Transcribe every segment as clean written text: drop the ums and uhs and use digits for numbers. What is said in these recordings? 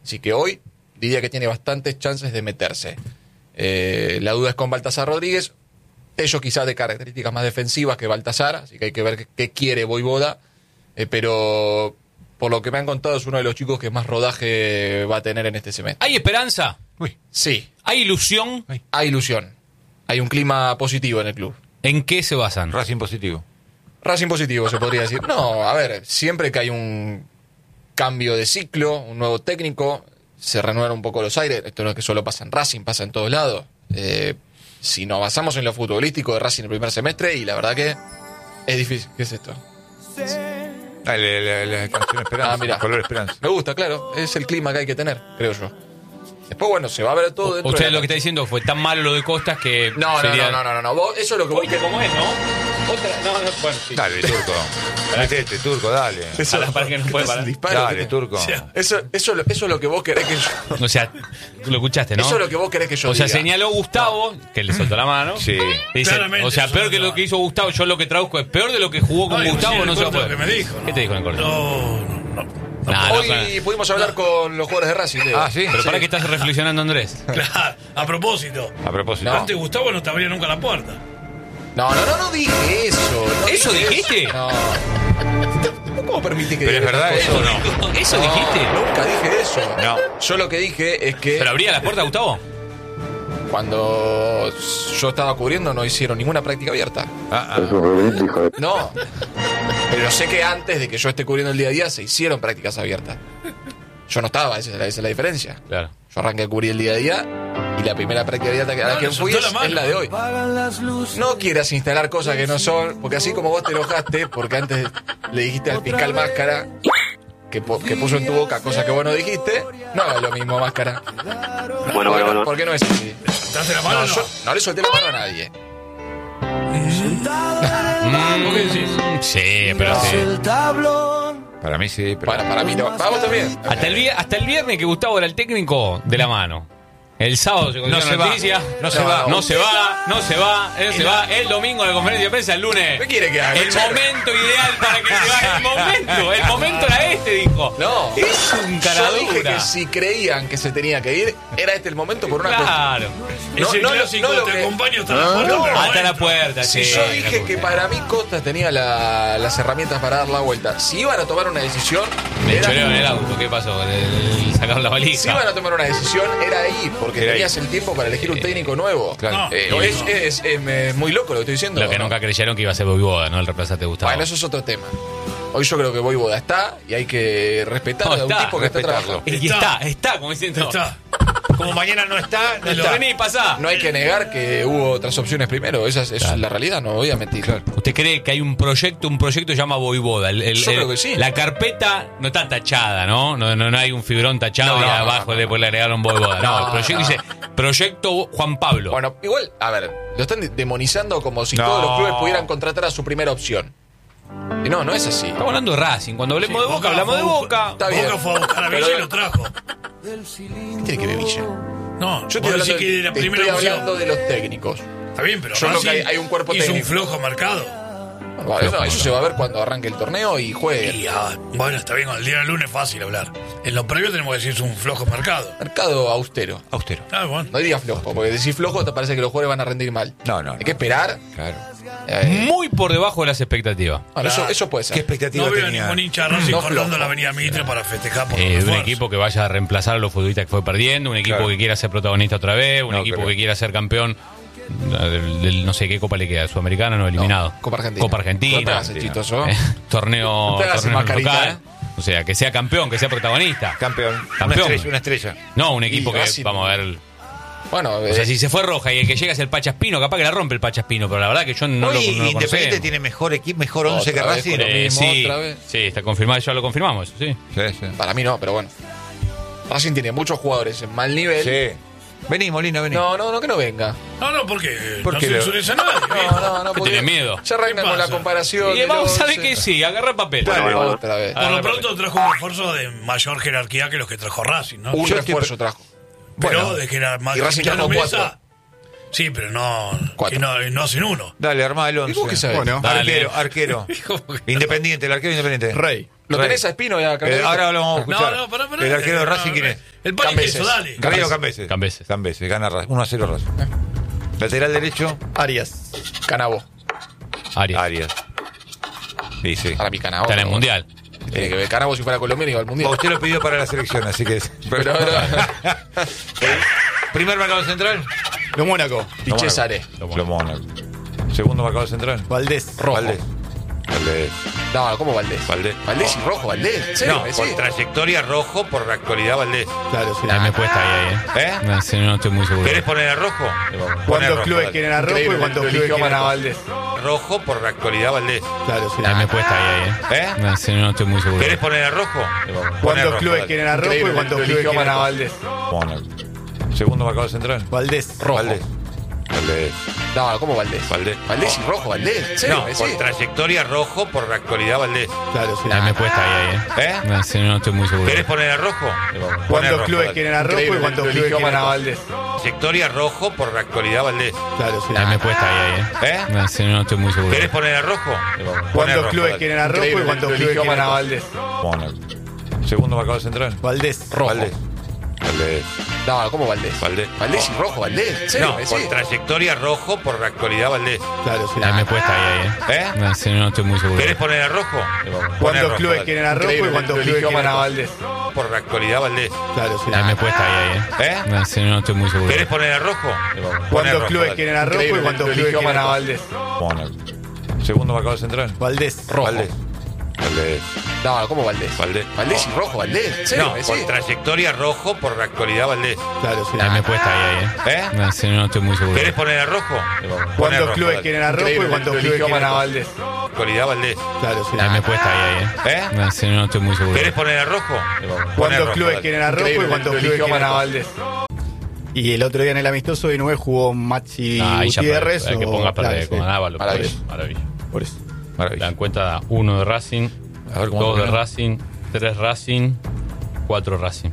Así que hoy diría que tiene bastantes chances de meterse. La duda es con Baltasar Rodríguez. Ellos quizás de características más defensivas que Baltasar, así que hay que ver qué quiere Vojvoda. Pero por lo que me han contado es uno de los chicos que más rodaje va a tener en este semestre. ¿Hay esperanza? Sí. ¿Hay ilusión? Hay ilusión. Hay un clima positivo en el club. ¿En qué se basan? Racing positivo. Racing positivo, se podría decir. No, a ver, siempre que hay un cambio de ciclo, un nuevo técnico, se renuevan un poco los aires. Esto no es que solo pasa en Racing, pasa en todos lados. Si nos basamos en lo futbolístico de Racing el primer semestre, y la verdad que es difícil. ¿Qué es esto? La canción Esperanza. Mira. Color Esperanza. Me gusta, claro. Es el clima que hay que tener, creo yo. Después, bueno, se va a ver todo dentro Usted de lo que está diciendo fue tan malo lo de Costas que No. Vos, eso es lo que vos... ¿Oíste cómo es, no? Bueno, sí. Dale, Turco. Metete, Turco, dale. Eso, para que no puede parar. disparo, Dale, Turco. Eso es lo que vos querés que yo... O sea, lo escuchaste, ¿no? Eso es lo que vos querés que yo O sea, diga. señaló Gustavo, que le soltó la mano. Sí. Dice, Claramente, o sea, peor que lo que hizo Gustavo, yo lo que traduzco es peor de lo que jugó con Gustavo, no se va a lo poder. que me dijo. ¿Qué te dijo en el corte? No. Hoy pudimos hablar con los jugadores de Racing, Leo. Sí. Pero para que estás reflexionando, Andrés. Claro, a propósito. A propósito. Antes Gustavo no te abría nunca la puerta. No dije eso. ¿Eso dijiste? No. ¿Cómo permitís que Pero es diga verdad esas eso o cosas? no. ¿Eso No, dijiste? Nunca dije eso. No. Yo lo que dije es que ¿Pero abría la puerta, Gustavo? cuando yo estaba cubriendo no hicieron ninguna práctica abierta. No. Pero sé que antes de que yo esté cubriendo el día a día se hicieron prácticas abiertas. Yo no estaba, esa es la diferencia. Claro. Yo arranqué a cubrir el día a día y la primera práctica abierta a la que fui es la de hoy. No quieras instalar cosas que no son, porque así como vos te enojaste, porque antes le dijiste al fiscal Máscara que puso en tu boca cosas que vos no dijiste, no hagas lo mismo, Máscara. Bueno. ¿Por qué no es así? ¿Te la mano o no? Yo no le solté la mano a nadie. ¿Vos qué decís? Sí, pero sí. Para mí sí, pero... Para mí no. Para vos también. Hasta el viernes que Gustavo era el técnico de la mano. El sábado se conoció la noticia. No se va. No se va. El domingo la conferencia de prensa, el lunes. ¿Qué quiere que haga? El momento ideal para que se vaya. El momento era este, dijo. No. Es un Yo dije caradura. que si creían que se tenía que ir, era este el momento por una Claro. Ese clásico no lo te que- acompaño hasta la puerta. pero Hasta la adentro. puerta, Si sí. yo dije que para mí Costas tenía las herramientas para dar la vuelta, si iban a tomar una decisión, Me era- chorearon el auto, ¿qué pasó? Sacaron la si valija. iban a tomar una decisión, era ahí, porque Era tenías el tiempo para elegir un técnico nuevo. Claro. Es muy loco lo que estoy diciendo. Lo que ¿no? nunca creyeron que iba a ser Vojvoda, ¿no? El reemplazante de Gustavo. Bueno, eso es otro tema. Hoy yo creo que Vojvoda está y hay que respetar No, a un está, tipo que está respetarlo. trabajando. Y está, como diciendo. Está. Como mañana no está, no está. Vení, pasá. No hay que negar que hubo otras opciones primero. Esa es la realidad, no voy a mentir. ¿Usted cree que hay un proyecto que se llama Vojvoda? Yo creo que sí. La carpeta no está tachada, ¿no? No hay un fibrón tachado No, y no, abajo no, no. después le agregaron Vojvoda. No, el proyecto dice Proyecto Juan Pablo. Bueno, igual, a ver, lo están demonizando como si No. todos los clubes pudieran contratar a su primera opción. Y no es así. Estamos hablando de Racing. Cuando hablemos de Boca, hablamos de Boca. Está bien. Boca fue a buscar a Pero- Villa y lo trajo. ¿Qué tiene que ver Villa? No, Yo vos decís que de la te primera estoy opción. hablando de los técnicos. Está bien, pero Yo creo que Racing hay un cuerpo hizo técnico. un flojo marcado. Bueno, eso se va a ver cuando arranque el torneo y juegue. Y, bueno, está bien, con el día del lunes es fácil hablar. En lo previo tenemos que decir es un flojo marcado. Mercado austero. Austero. Ah, bueno. No digas flojo, porque decir flojo te parece que los jugadores van a rendir mal. No. Hay que esperar. Claro. Muy por debajo de las expectativas. Bueno, eso puede ¿Qué ser. expectativa No veo tenía? ningún hincha de Racing No cortando flojo. la avenida Mitre para festejar por los De un refuerzos. equipo que vaya a reemplazar a los futbolistas que fue perdiendo, un equipo Claro. que quiera ser protagonista otra vez, un No, equipo pero- que quiera ser campeón del no sé qué copa le queda, sudamericana no eliminado. No, Copa Argentina. Copa Argentina. No te hagas el chistoso. Torneo, No te hagas torneo mascarita, local. O sea, que sea campeón, que sea protagonista. Campeón. Campeón. Una estrella. No, un equipo Y que, Racing- vamos a ver. Bueno, O sea, si se fue Roja y el que llega es el Pachaspino, capaz que la rompe el Pachaspino, pero la verdad que yo no Hoy lo Independiente conocemos. tiene mejor equipo, mejor 11 que Otra vez Racing. con lo mismo, Sí, otra vez. sí, está confirmado, ya lo confirmamos, sí. Sí. para mí no, pero bueno. Racing tiene muchos jugadores en mal nivel. Sí. Vení, Molina, vení. No, que no venga. No, porque ¿Por no qué censures a nadie. viejo. No, ¿Qué porque tiene miedo? Ya arrancan ¿Qué con la pasa? comparación. Y del vamos a ver 11. que sí, agarra papel. Otra vez. Por lo pronto trajo un refuerzo de mayor jerarquía que los que trajo Racing, ¿no? Un Yo estoy- refuerzo trajo. Pero bueno. de que era más Y Racing trajo Mesa. 4. Sí, pero no, Cuatro. que no hacen uno. Dale, armá el 11. ¿Y vos qué sabés? Bueno, Dale. Arquero. Independiente, el arquero independiente. Rey. ¿Lo tenés a Espino ya? Ahora lo vamos a escuchar. No, pará. ¿El arquero de Racing quién es? El país queso, dale. Carrillo Cambeses. Cambeses. Gana 1-0 Racing. Lateral derecho. Arias. Canabo. Arias. Sí. Para mí Canabo. Está en el Mundial. Tiene que ver Canabo, si fuera colombiano iba al Mundial. Usted lo pidió para la selección, así que... Pero Primer marcador central. Lo Mónaco. y Cesare. Lo Mónaco. Segundo marcador central. Valdés. Rojo. Valdés. No, ¿cómo Valdés? Valdés Y rojo, Valdés. ¿En serio? No, por trayectoria rojo, por la actualidad Valdés. Claro, sí. Ahí me cuesta ahí. No, si no estoy muy seguro. ¿Querés poner a rojo? ¿Cuántos clubes quieren a rojo y cuántos clubes quieren a Valdés? Rojo por la actualidad Valdés. Claro, sí. Ahí me cuesta ahí. No, si no estoy muy seguro. ¿Querés poner a rojo? ¿Cuántos clubes quieren a rojo y cuántos clubes quieren a Valdés? Mónaco. Segundo marcador central. Valdés. Rojo. Valdés. No, ¿cómo Valdés? Valdés. Y rojo, Valdés. ¿En serio? No, por trayectoria rojo, por la actualidad Valdés. Claro, sí. Ahí me cuesta ahí. No, si no estoy muy seguro. ¿Querés poner a rojo? ¿Cuántos clubes quieren a rojo y cuántos clubes quieren a Valdés? Trayectoria rojo, por la actualidad Valdés. Claro, sí. Ahí me cuesta ahí. No, si no estoy muy seguro. ¿Querés poner a rojo? ¿Cuántos clubes quieren a rojo y cuántos clubes quieren a Valdés? Mónaco. Segundo marcador central. Valdés. Rojo. Valdés. No, ¿cómo Valdés? Valdés. Y rojo, Valdés. ¿En serio? No, por trayectoria rojo, por la actualidad Valdés. Claro, sí. Ahí me cuesta ahí. No, si no estoy muy seguro. ¿Querés poner a rojo? ¿Cuántos clubes quieren a rojo y cuántos clubes quieren a Valdés? Por la actualidad Valdés. Claro, sí. Ahí me cuesta ahí. No, si no estoy muy seguro. ¿Querés poner a rojo? ¿Cuántos clubes quieren a rojo y cuántos clubes quieren a Valdés? Mónaco. Segundo marcador central. Valdés. Rojo. Valdés. No, ¿cómo Valdés? Valdés. Y rojo, Valdés. ¿En serio? No, por trayectoria rojo, por la actualidad Valdés. Claro, sí. Ahí me cuesta ahí. No, si no estoy muy seguro. ¿Querés poner a rojo? ¿Cuántos clubes quieren a rojo y cuántos clubes quieren a Valdés? Actualidad Valdés. Claro, sí. Ahí me cuesta ahí. No, si no estoy muy seguro. ¿Querés poner a rojo? ¿Cuántos clubes quieren a rojo y cuántos clubes quieren a Valdés? Y el otro día en el amistoso de 9 jugó Maxi Gutiérrez. Que ponga a perder claro, con Ávalo. Maravilla. Por eso. La cuenta 1 de Racing, 2 de Racing, 3 Racing, 4 Racing.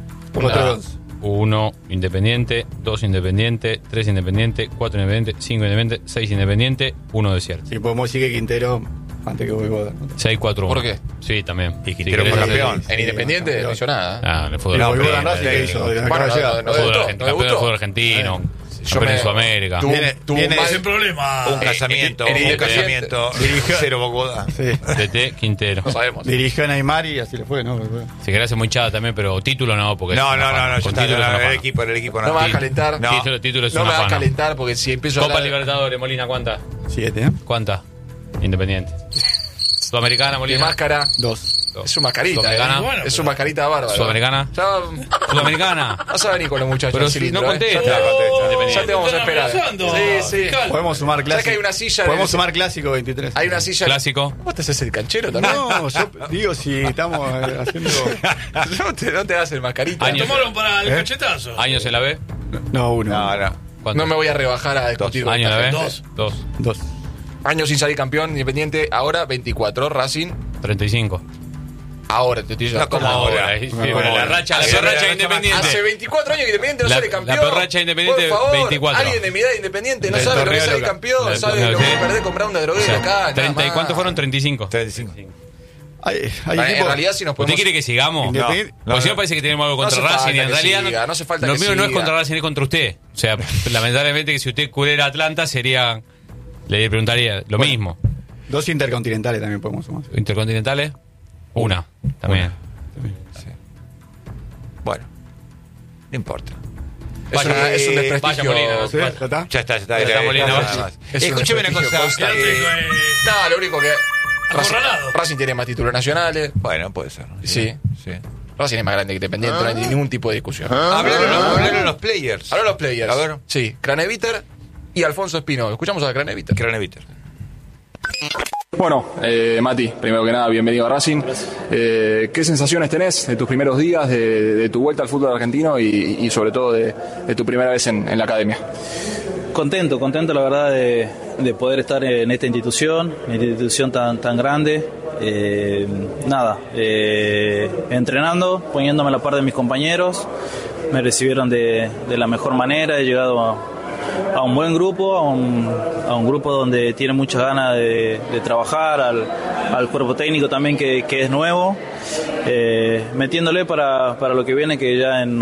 1 Independiente, 2 Independiente, 3 Independiente, 4 Independiente, 5 Independiente, 6 Independiente, 1 Desierto. Sí, podemos decir que Quintero, antes que Voivoda. 6-4-1. ¿Por qué? Sí, también. Y Quintero fue campeón. En Independiente no hizo nada. En el fútbol Voivoda argentino. Racing que hizo. Campeón del fútbol argentino. Campeón en Sudamérica. Viene Ese problema. Un casamiento, cero Bogotá. Sí. DT Quintero. No sabemos. Dirigió a Neymar y así le fue, ¿no? Si querés hacer muy hinchada también, pero título no, porque No, con título es una el fama. equipo No me vas a calentar. No. Título es No me una vas a fama. calentar porque si empiezo a Copa hablar... Libertadores, Molina, ¿cuánta? 7, ¿eh? ¿Cuánta? Independiente. Sudamericana, De Molina. máscara. 2. Es su mascarita. Sudamericana. Bueno, Es su mascarita bárbara. Sudamericana. Ya Sudamericana. vas a venir con los muchachos. Pero al si cilindro, no contesta. Ya te vamos a esperar. Sí. Podemos sumar ¿Sabes clásico. que hay una silla? Podemos sumar clásico 23. Hay una silla. Clásico. ¿Vos te haces el canchero también? No, yo digo si estamos haciendo. No te das el mascarita. Años. Tomaron para el cachetazo. ¿Años en la B? No, 1. No. ¿Cuánto? No me voy a rebajar a discutir. ¿Años en la B? 2. 2. Años sin salir campeón Independiente. Ahora 24. Racing. 35. Ahora te estoy diciendo. No, como ahora. Sí, bueno, la racha de Independiente. Hace 24 años que Independiente no sale campeón. La peor racha de Independiente, Por favor, 24. Alguien de mi edad de Independiente no Del sabe lo que torneo es salir local. campeón, Del sabe torneo, lo que sí. es perder comprar un droguero acá. 30, ¿y cuántos fueron? 35. 35. Hay En equipos. realidad, si nos ¿Usted podemos. quiere que sigamos? Independiente- Porque si no parece que tenemos algo contra No hace Racing y en falta que realidad siga, no hace falta lo que mío no es siga. contra Racing, es contra usted. O sea, lamentablemente que si usted cubriera Atlanta sería, le preguntaría lo mismo. 2 intercontinentales también podemos sumar. ¿Intercontinentales? Una, también. Bueno, no importa. Es un desprestigio. Vaya, Molina. ¿Sí? ¿Ya está? Ya está. Ya está, Molina, nada vaya. más. Es un Escúcheme una desprestigio cosa. constante. No, lo único que. Acorralado. Racing tiene más títulos nacionales. Bueno, puede ser. Sí. Racing es más grande que Independiente, no hay ningún tipo de discusión. Hablaron los players. Ahora los players. A ver. Sí, Craneviter y Alfonso Espino. Escuchamos a Craneviter. Craneviter. Bueno, Mati, primero que nada, bienvenido a Racing. ¿Qué sensaciones tenés de tus primeros días, de tu vuelta al fútbol argentino y sobre todo de tu primera vez en la academia? Contento la verdad de poder estar en esta institución tan grande. Entrenando, poniéndome a la par de mis compañeros. Me recibieron de la mejor manera, he llegado un buen grupo, a un grupo donde tiene muchas ganas de trabajar, al cuerpo técnico también que es nuevo, metiéndole para lo que viene, que ya en